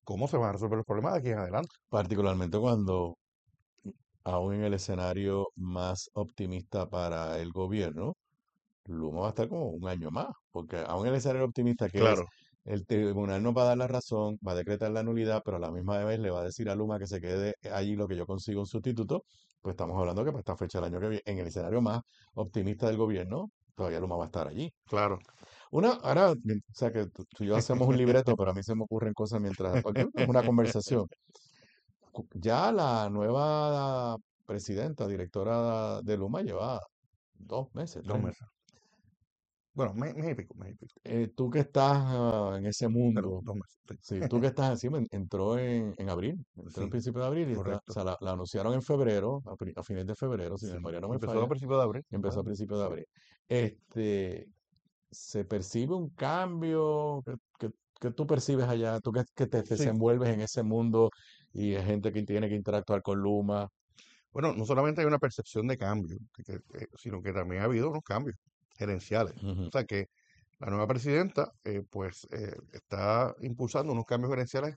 cómo se van a resolver los problemas de aquí en adelante. Particularmente cuando, aún en el escenario más optimista para el gobierno, Luma va a estar como un año más, porque aún en el escenario optimista que es, Claro, el tribunal nos va a dar la razón, va a decretar la nulidad, pero a la misma vez le va a decir a Luma que se quede allí lo que yo consigo un sustituto, pues estamos hablando que para esta fecha del año que viene, en el escenario más optimista del gobierno, todavía Luma va a estar allí. claro. Ahora, o sea que tú y yo hacemos un libreto, pero a mí se me ocurren cosas mientras, porque es una conversación. Ya la nueva presidenta, directora de Luma, lleva 2 meses, 2 3 meses. meses. Bueno, mes y pico, mes y pico. Tú que estás en ese Pero mundo, 2 meses, sí. sí, tú que estás encima, entró en abril, entró en Sí, principio de abril y o correcto. sea, la anunciaron en febrero, a fines de febrero, si mi Sí, memoria no me empezó a falla, principios de abril. empezó a principios de Sí. abril. Este, ¿Se percibe un cambio? ¿Qué tú percibes allá? Tú que te Sí. desenvuelves en ese mundo y hay gente que tiene que interactuar con Luma. Bueno, no solamente hay una percepción de cambio, sino que también ha habido unos cambios gerenciales. Ujú. O sea que la nueva presidenta, está impulsando unos cambios gerenciales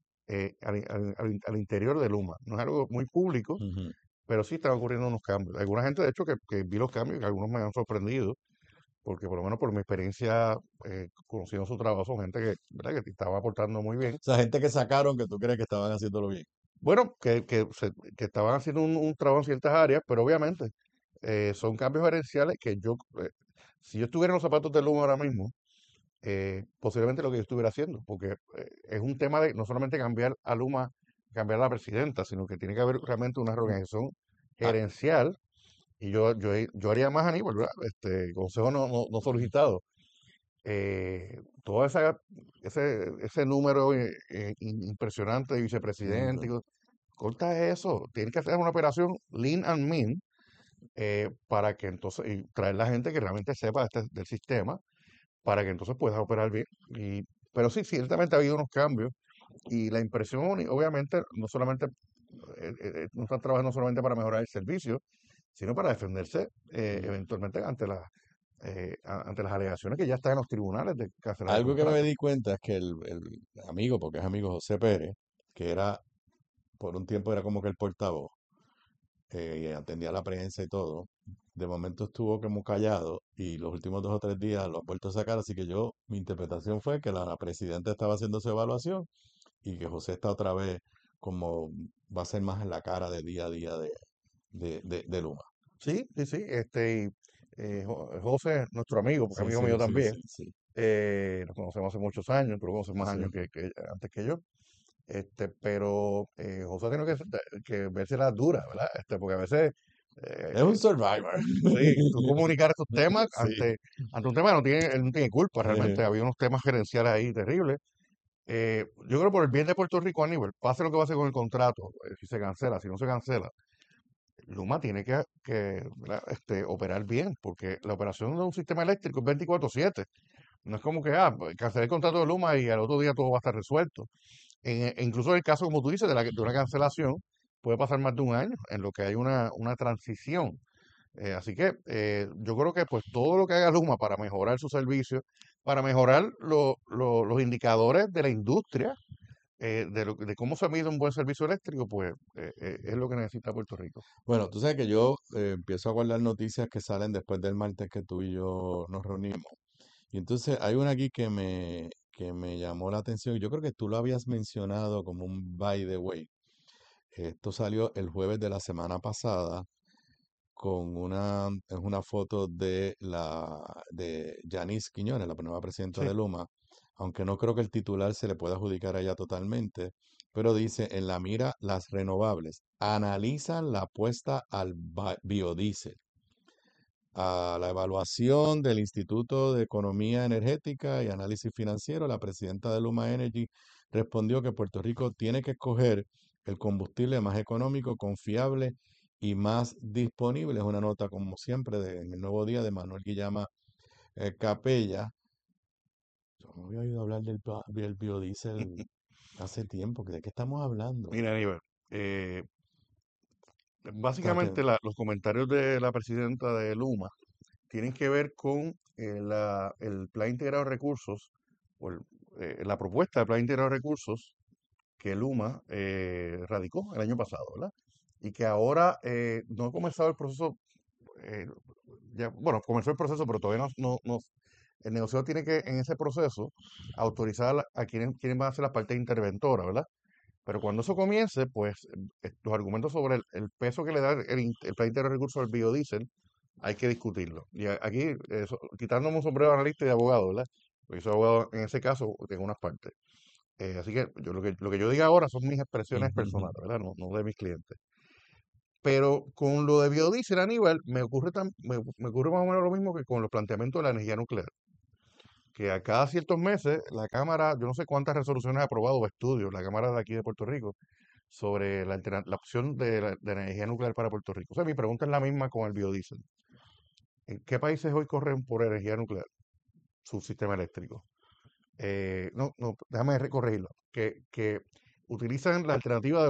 al interior de Luma. No es algo muy público, Ujú. pero sí están ocurriendo unos cambios. Alguna gente, de hecho, que vi los cambios, que algunos me han sorprendido, porque por lo menos por mi experiencia conociendo su trabajo, son gente que, ¿verdad?, que estaba aportando muy bien. O sea, gente que sacaron que tú crees que estaban haciéndolo bien. Bueno, que estaban haciendo un trabajo en ciertas áreas, pero obviamente son cambios gerenciales que si yo estuviera en los zapatos de Luma ahora mismo, posiblemente lo que yo estuviera haendo, porque es un tema de no solamente cambiar a Luma, cambiar a la presidenta, sino que tiene que haber realmente una reorganización Ah, gerencial, y yo haría más, Aníbal, ¿verdad? Consejo no solicitado. Todo ese número impresionante de vicepresidente, corta eso, tiene que hacer una operación lean and mean, para que entonces, y traer la gente que realmente sepa del sistema, para que entonces pueda operar bien. Pero sí, ciertamente ha habido unos cambios y la impresión, y obviamente, no solamente, no están trabajando solamente para mejorar el servicio, sino para defenderse eventualmente ante las alegaciones que ya están en los tribunales de cancelar el Algo que me contrato. di cuenta es que el amigo, porque es amigo José Pérez, que por un tiempo era como que el portavoz, y atendía a la prensa y todo, de momento estuvo como callado y los últimos 2 o 3 días lo ha vuelto a sacar, así que mi interpretación fue que la presidenta estaba haciendo su evaluación y que José está otra vez como va a ser más en la cara de día a día de Luma. Sí, sí, sí. José es nuestro amigo, porque Sí, amigo sí, mío sí, también. sí, sí. Nos conocemos hace muchos años, pero conoce más Sí. años antes que yo. Pero José tiene que verse las duras, ¿verdad? Porque a veces, Es un eh, survivor. sí, tú comunicar estos temas Sí. ante un tema que él no tiene culpa, realmente. Había unos temas gerenciales ahí terribles. Yo creo que por el bien de Puerto Rico, Aníbal, pase lo que pase con el contrato, si se cancela, si no se cancela, Luma tiene ¿verdad?, operar bien, porque la operación de un sistema eléctrico es 24/7. No es como que, pues, cancelé el contrato de Luma y al otro día todo va a estar resuelto. Incluso en el caso, como tú dices, de una cancelación, puede pasar más de un año en lo que hay una transición. Así que yo creo que pues todo lo que haga Luma para mejorar su servicio, para mejorar los indicadores de la industria, de cómo se mide un buen servicio eléctrico, pues es lo que necesita Puerto Rico. Bueno, tú sabes que yo empiezo a guardar noticias que salen después del martes que tú y yo nos reunimos. Y entonces hay una aquí que me llamó la atención. Yo creo que tú lo habías mencionado como un by the way. Esto salió el jueves de la semana pasada con es una foto de Yanis Quiñones, la nueva presidenta Sí. de Luma, aunque no creo que el titular se le pueda adjudicar a ella totalmente, pero dice, en la mira las renovables, analizan la apuesta al biodiesel. A la evaluación del Instituto de Economía Energética y Análisis Financiero, la presidenta de Luma Energy respondió que Puerto Rico tiene que escoger el combustible más económico, confiable y más disponible. Es una nota, como siempre, en el Nuevo Día de Manuel Guillama Capella. Yo me había oído hablar del biodiesel hace tiempo. ¿De qué estamos hablando? Mira, Aníbal, O sea, que básicamente los comentarios de la presidenta de Luma tienen que ver con el Plan Integrado de Recursos, o la propuesta del Plan Integrado de Recursos, que Luma radicó el año pasado, ¿verdad? Y que ahora no ha comenzado el proceso, eh, bueno, comenzó el proceso, pero todavía el negociador tiene que en ese proceso autorizar a quienes van a ser la parte interventora, ¿verdad? Pero cuando eso comience, pues los argumentos sobre el peso que le da el plan integral de recursos al biodiesel hay que discutirlo. Y aquí, quitándome un sombrero de analista y de abogado, ¿verdad? Porque soy abogado en ese caso, tengo unas partes. Así que lo que yo diga ahora son mis expresiones personales, ¿verdad? No de mis clientes. Pero con lo de biodiesel, Aníbal, me ocurre más o menos lo mismo que con los planteamientos de la energía nuclear. Que a cada ciertos meses la Cámara, yo no sé cuántas resoluciones ha aprobado o estudios, la Cámara de aquí de Puerto Rico, sobre la opción de la energía nuclear para Puerto Rico. O sea, mi pregunta es la misma con el biodiesel. ¿En qué países hoy corren por energía nuclear su sistema eléctrico? Déjame corregirlo. Que utilizan la alternativa de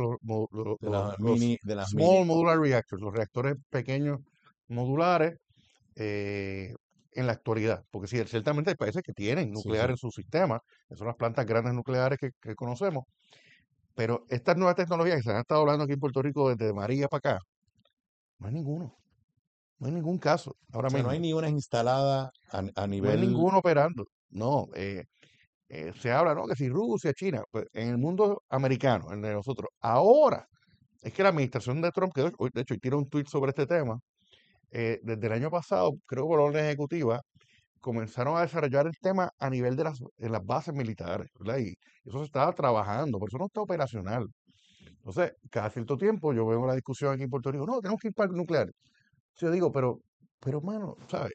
de las small modular reactors, los reactores pequeños modulares, en la actualidad. Porque sí, ciertamente hay países que tienen nuclear en su sistema, que son las plantas grandes nucleares que conocemos. Pero estas nuevas tecnologías que se han estado hablando aquí en Puerto Rico desde María para acá, no hay ninguno. No hay ningún caso ahora mismo. No hay ni una instalada a No hay nivel... ninguno operando. No, se habla, ¿no? Que si Rusia, China, pues en el mundo americano, el de nosotros, ahora es que la administración de Trump, que de hecho, tira un tuit sobre este tema, desde el año pasado, creo que por orden ejecutiva, comenzaron a desarrollar el tema a nivel en las bases militares, ¿verdad? Y eso se estaba trabajando, por eso no está operacional. Entonces, cada cierto tiempo yo veo la discusión aquí en Puerto Rico, no, tenemos que ir para el nuclear. Yo digo, pero, mano, ¿sabes?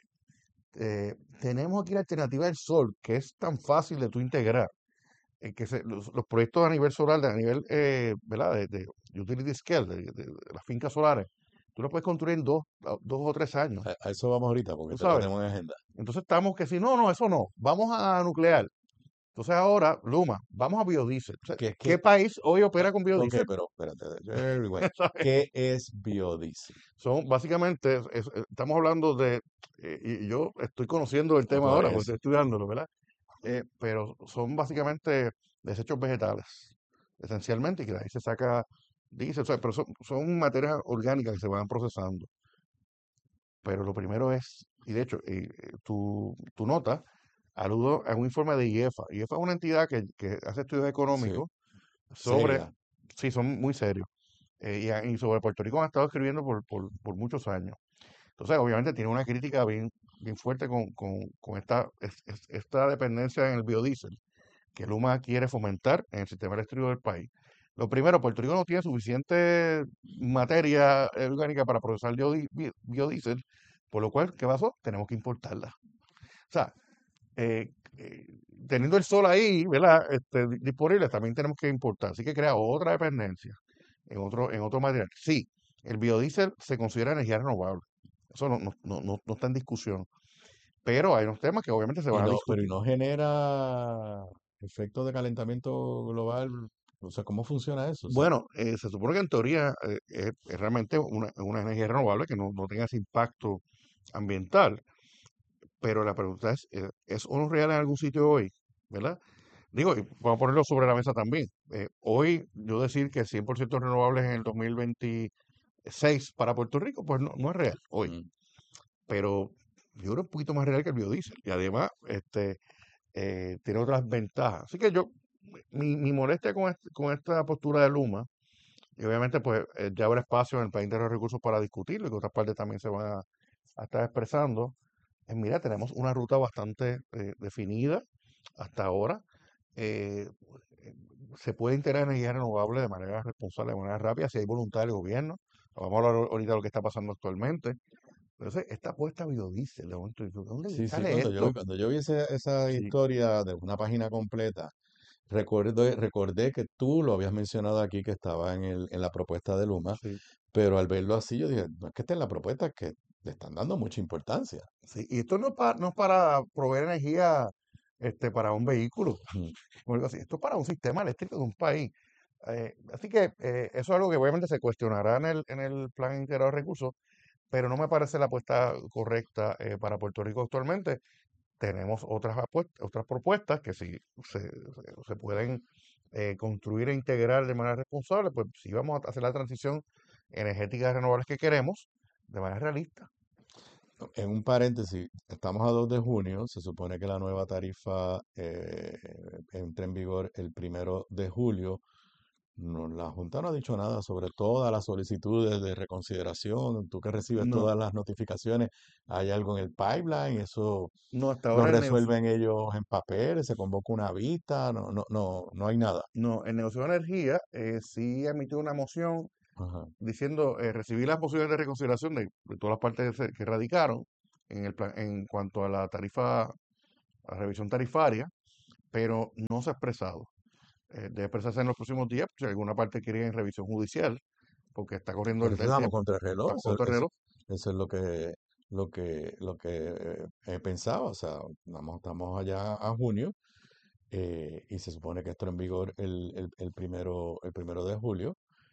Tenemos aquí la alternativa del sol, que es tan fácil de tú integrar, que los proyectos a nivel solar, a nivel, ¿verdad? De utility scale, de las fincas solares, tú lo puedes construir en 2 o 3 años. A eso vamos ahorita, porque ¿Tú te sabes? tenemos en agenda. Entonces estamos que si no, eso no, vamos a nuclear. Entonces ahora, Luma, vamos a biodiesel. O sea, ¿qué país hoy opera con biodiesel? Ok, pero espérate. ¿Qué es biodiesel? Son básicamente, estamos hablando de, y yo estoy conociendo el tema ahora, porque estoy estudiándolo, ¿verdad? Pero son básicamente desechos vegetales, esencialmente, y que de ahí se saca diésel, o sea, pero son materias orgánicas que se van procesando. Pero lo primero es, y de hecho, tu nota aludo a un informe de IEFA. IEFA es una entidad que hace estudios económicos sobre, sí, son muy serios, y sobre Puerto Rico han estado escribiendo por muchos años. Entonces, obviamente, tiene una crítica bien fuerte con esta dependencia en el biodiesel que Luma quiere fomentar en el sistema eléctrico del país. Lo primero, Puerto Rico no tiene suficiente materia orgánica para procesar biodiesel, por lo cual, ¿qué pasó? Tenemos que importarla. O sea, teniendo el sol ahí, ¿verdad? Disponible, también tenemos que importar. Así que crea otra dependencia en otro material. Sí, el biodiesel se considera energía renovable. Eso no está en discusión. Pero hay unos temas que obviamente se van a discutir. Pero ¿y no genera efectos de calentamiento global? O sea, ¿cómo funciona eso? Bueno, se supone que en teoría es realmente una energía renovable que no tenga ese impacto ambiental. Pero la pregunta ¿es o no real en algún sitio hoy? ¿Verdad? Digo, y vamos a ponerlo sobre la mesa también. Hoy, yo decir que 100% renovables en el 2026 para Puerto Rico, pues no es real hoy. Pero yo creo que es un poquito más real que el biodiesel. Y además, tiene otras ventajas. Así que mi molestia con esta postura de Luma, y obviamente, pues, ya habrá espacio en el país de los recursos para discutirlo, y que otras partes también se van a estar expresando. Mira, tenemos una ruta bastante definida hasta ahora. Se puede integrar energía renovable de manera responsable, de manera rápida, si hay voluntad del gobierno. Vamos a hablar ahorita de lo que está pasando actualmente. Entonces, esta apuesta a biodiesel, de momento, ¿dónde sale esto? Cuando yo vi esa historia de una página completa, recordé que tú lo habías mencionado aquí, que estaba en la propuesta de Luma, pero al verlo así yo dije, no es que esté en la propuesta, es que le están dando mucha importancia. Sí, y esto no es para proveer energía para un vehículo, o algo así. Esto es para un sistema eléctrico de un país. Así que eso es algo que obviamente se cuestionará en el plan integrado de recursos, pero no me parece la apuesta correcta para Puerto Rico actualmente. Tenemos otras propuestas que sí se pueden construir e integrar de manera responsable, pues sí vamos a hacer la transición energética de renovables que queremos de manera realista. En un paréntesis, estamos a 2 de junio, se supone que la nueva tarifa entre en vigor el 1 de julio. La Junta no ha dicho nada sobre todas las solicitudes de reconsideración. Tú que recibes No. todas las notificaciones, ¿hay algo en el pipeline? ¿Eso No, hasta lo ahora resuelven ellos en papel? ¿Se convoca una vista? No hay nada. No, el negocio de energía sí emitió una moción Ajá. diciendo recibir las posibilidades de reconsideración de todas las partes que radicaron en cuanto a la tarifa, a la revisión tarifaria, pero no se ha expresado. Debe expresarse en los próximos días, si alguna parte quiere ir en revisión judicial, porque está corriendo Pero el vamos tiempo. contra el reloj. Vamos contra el reloj. Eso es lo que pensaba. O sea, estamos allá a junio y se supone que esto en vigor el primero de julio.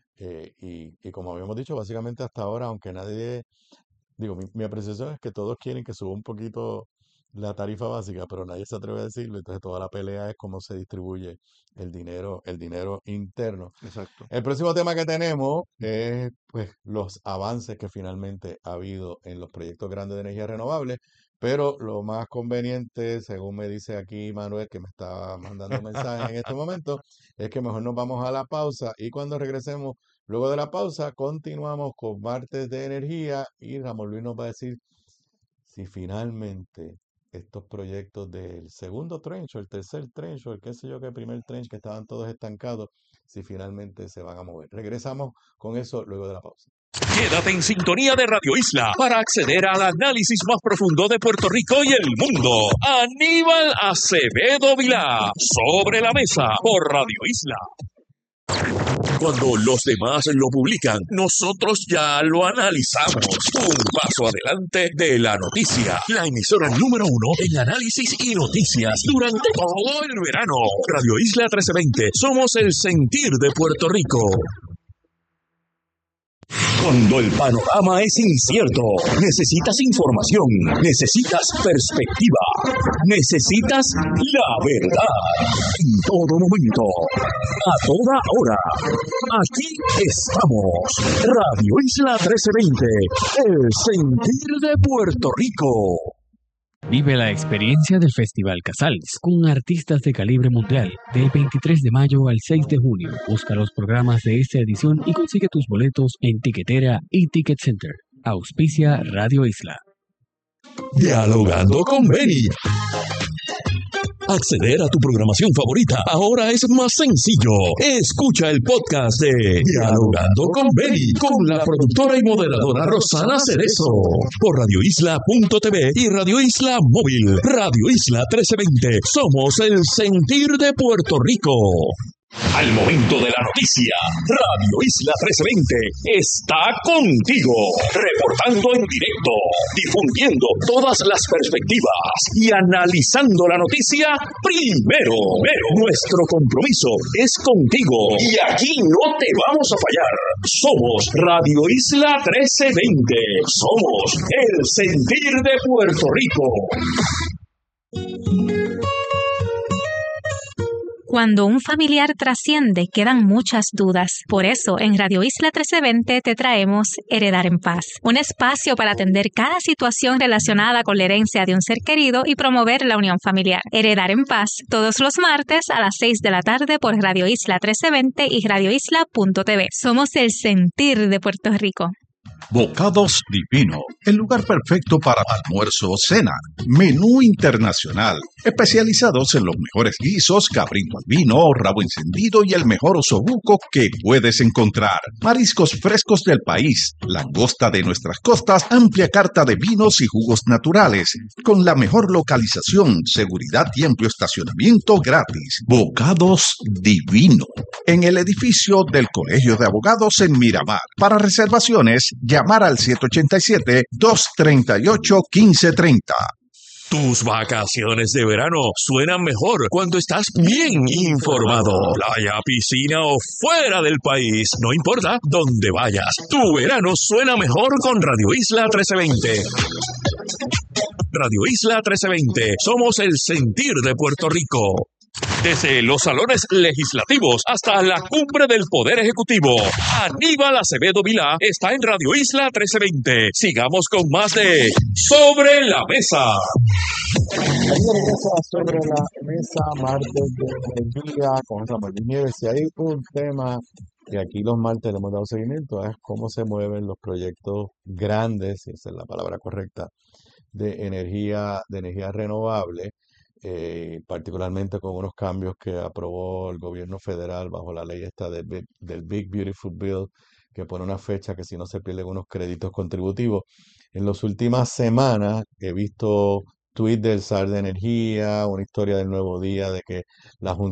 Y como habíamos dicho, básicamente hasta ahora, aunque nadie, digo, mi apreciación es que todos quieren que suba un poquito la tarifa básica, pero nadie se atreve a decirlo. Entonces toda la pelea es cómo se distribuye el dinero interno. Exacto. El próximo tema que tenemos es pues los avances que finalmente ha habido en los proyectos grandes de energía renovable, pero lo más conveniente, según me dice aquí Manuel, que me está mandando mensajes en este momento, es que mejor nos vamos a la pausa y cuando regresemos, luego de la pausa, continuamos con Martes de Energía y Ramón Luis nos va a decir si finalmente estos proyectos del segundo trench o el tercer trench o el qué sé yo qué primer trench que estaban todos estancados, si finalmente se van a mover. Regresamos con eso luego de la pausa. Quédate en sintonía de Radio Isla para acceder al análisis más profundo de Puerto Rico y el mundo. Aníbal Acevedo Vilá, Sobre la Mesa por Radio Isla. Cuando los demás lo publican, nosotros ya lo analizamos. Un paso adelante de la noticia. La emisora número 1 en análisis y noticias durante todo el verano. Radio Isla 1320. Somos el sentir de Puerto Rico. Cuando el panorama es incierto, necesitas información, necesitas perspectiva, necesitas la verdad. En todo momento, a toda hora, aquí estamos. Radio Isla 1320, el sentir de Puerto Rico. Vive la experiencia del Festival Casals con artistas de calibre mundial del 23 de mayo al 6 de junio. Busca los programas de esta edición y consigue tus boletos en Tiquetera y Ticket Center. Auspicia Radio Isla. Dialogando con Benny. Acceder a tu programación favorita ahora es más sencillo. Escucha el podcast de Dialogando con Benny con la productora y moderadora Rosana Cerezo por radioisla.tv y Radio Isla Móvil. Radio Isla 1320. Somos el sentir de Puerto Rico. Al momento de la noticia, Radio Isla 1320 está contigo, reportando en directo, difundiendo todas las perspectivas y analizando la noticia primero. Nuestro compromiso es contigo y aquí no te vamos a fallar. Somos Radio Isla 1320. Somos el sentir de Puerto Rico. Cuando un familiar trasciende, quedan muchas dudas. Por eso, en Radio Isla 1320 te traemos Heredar en Paz, un espacio para atender cada situación relacionada con la herencia de un ser querido y promover la unión familiar. Heredar en Paz, todos los martes a las 6 de la tarde por Radio Isla 1320 y radioisla.tv. Somos el sentir de Puerto Rico. Bocados Divino, el lugar perfecto para almuerzo o cena. Menú internacional, especializados en los mejores guisos, cabrito al vino, rabo encendido y el mejor osobuco que puedes encontrar. Mariscos frescos del país, langosta de nuestras costas, amplia carta de vinos y jugos naturales, con la mejor localización, seguridad y amplio estacionamiento gratis. Bocados Divino, en el edificio del Colegio de Abogados en Miramar. Para reservaciones, llamar al 787-238-1530. Tus vacaciones de verano suenan mejor cuando estás bien informado. Playa, piscina o fuera del país, no importa dónde vayas. Tu verano suena mejor con Radio Isla 1320. Radio Isla 1320. Somos el sentir de Puerto Rico. Desde los salones legislativos hasta la cumbre del Poder Ejecutivo, Aníbal Acevedo Vilá está en Radio Isla 1320. Sigamos con más de Sobre la Mesa. Sobre la mesa, martes de energía con Ramón Nieves. Si hay un tema que aquí los martes le hemos dado seguimiento, es cómo se mueven los proyectos grandes, si esa es la palabra correcta, de energía renovable, particularmente con unos cambios que aprobó el gobierno federal bajo la ley esta del Big Beautiful Bill, que pone una fecha que si no se pierden unos créditos contributivos. En las últimas semanas he visto tweets del SAR de Energía, una historia del Nuevo Día de que la Junta